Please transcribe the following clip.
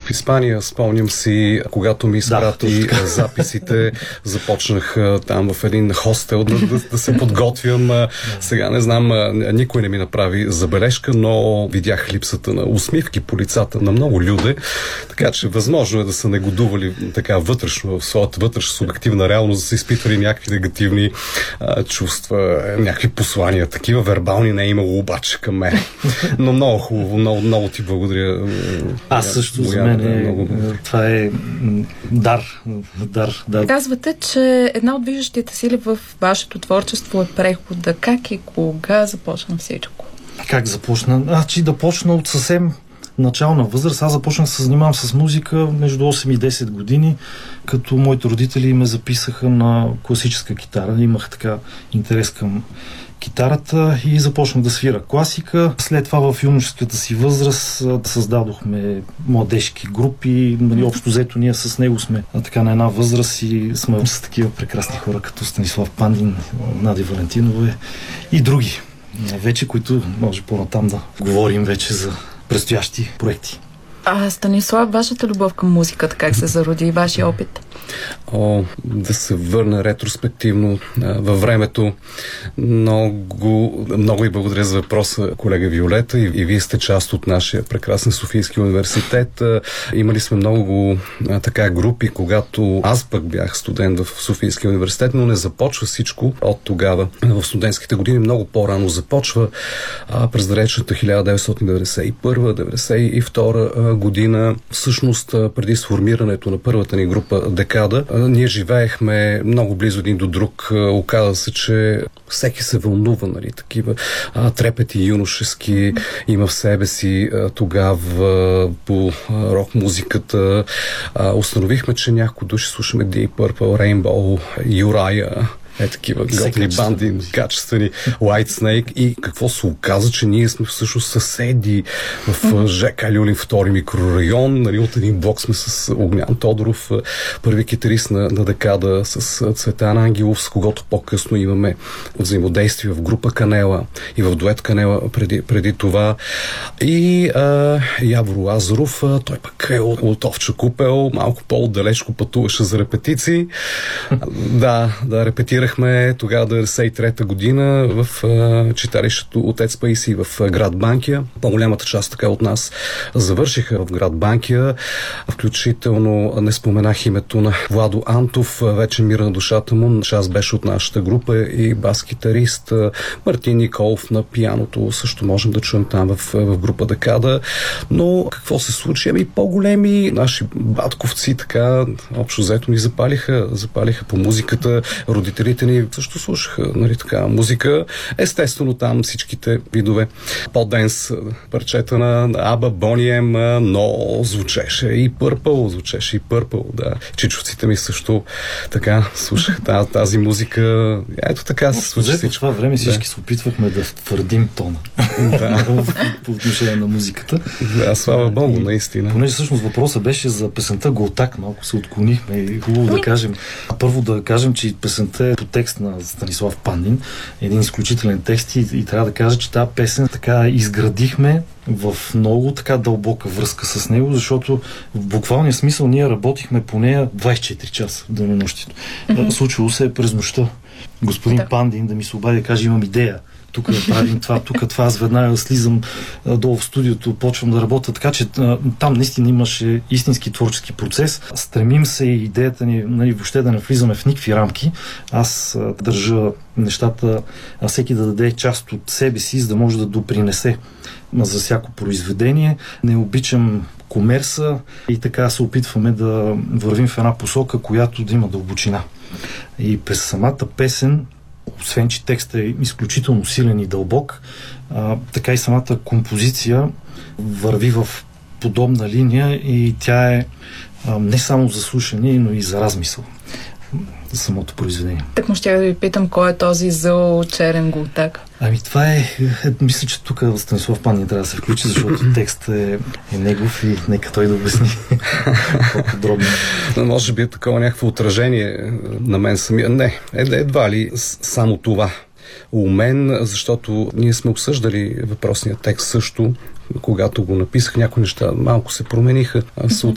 в Испания. Спомням си, когато ми изпрати записите, започнах там в един хостел да се подготвям. Сега не знам, никой не ми направи забележка, но видях липсата на усмивки по лицата на много люди, така че възможно е да са негодували така вътрешно, в своята вътрешна субективна реалност, да са изпитвали някакви негативни чувства, някакви послания. Такива вербални не е имало обаче към мен. Но много хубаво, много ти благодаря. Аз също за мен това е дар. Казвате, че една от движещите сили в вашето творчество е прехода. Как и кога започна всичко? Как започна? Да почна от съвсем начална възраст. Аз започнах да се занимавам с музика между 8 и 10 години, като моите родители ме записаха на класическа китара. Имах така интерес към китарата и започнах да свира класика. След това в юношеската си възраст създадохме младежки групи. Общо взето ние с него сме така на една възраст и сме с такива прекрасни хора като Станислав Пандин, Надя Валентинова и други. Вече, които може по-натам да говорим вече за предстоящи проекти. Станислав, вашата любов към музиката как се зароди и вашия опит? Да се върна ретроспективно във времето. Много и благодаря за въпроса, колега Виолета. И вие сте част от нашия прекрасен Софийски университет. Имали сме много така групи, когато аз пък бях студент в Софийския университет, но не започва всичко от тогава. В студентските години много по-рано започва. През далечната 1991-1992 година, всъщност преди сформирането на първата ни група Декада, ние живеехме много близо един до друг. Оказа се, че всеки се вълнува, нали, такива трепети юношески има в себе си тогава по рок-музиката. Установихме, че някои души слушаме Deep Purple, Rainbow, Uriah, такива готини банди, качествени, White Snake, и какво се оказа, че ние сме всъщност съседи в ЖК Люлин, втори микрорайон, нали, от един блок сме с Огнян Тодоров, първи китарист на Декада, с Цветан Ангелов, с когото по-късно имаме взаимодействие в група Канела и в дует Канела преди това, и Явор Лазаров, той пък е от Овча купел, малко по-отдалечко пътуваше за репетиции. Да, репетирахме тогава 1993 година в читалището Отец Паисий в град Банкя. По-голямата част така от нас завършиха в град Банкя. Включително не споменах името на Владо Антов, вече мира на душата му. Част беше от нашата група, и бас-китарист Мартин Николов на пианото. Също можем да чуем там в група Декада. Но какво се случи? По-големи наши батковци така общо взето ни запалиха по музиката. Родителите ни също слушаха, нали, така музика. Естествено там всичките видове по-денс парчета на Аба, Бони Ем, но звучеше и Пърпъл, да. Чичовците ми също така слушах тази музика. Ето така се случи всичко. В това време всички се опитвахме да твърдим тона. По отношение на музиката. Да, слава Богу, наистина. Понеже всъщност въпросът беше за песента Голтак, малко се отклонихме и хубаво да кажем. Първо да кажем, че песента е по текст на Станислав Пандин, един изключителен текст, и трябва да кажа, че тази песен така изградихме в много така дълбока връзка с него, защото в буквалния смисъл ние работихме по нея 24 часа в денонощието. Случило се през нощта. Господин Пандин да ми се обади и каже: имам идея. Тук да правим това, аз веднага слизам долу в студиото, почвам да работя, така че там наистина имаше истински творчески процес. Стремим се и идеята ни, нали, въобще да не влизаме в никакви рамки. Аз държа нещата, всеки да даде част от себе си, за да може да допринесе за всяко произведение. Не обичам комерса и така се опитваме да вървим в една посока, която да има дълбочина. И през самата песен, освен че текстът е изключително силен и дълбок, така и самата композиция върви в подобна линия, и тя е не само за слушане, но и за размисъл за самото произведение. Так му ще да ви питам, кой е този зъл черен Голтак? Това е... Мисля, че тук Станислав Пандин трябва да се включи, защото текстът е негов и нека той да обясни по-подробно. Може би е такова някакво отражение на мен самия. Не, едва ли само това у мен, защото ние сме обсъждали въпросния текст също, когато го написах. Някои неща малко се промениха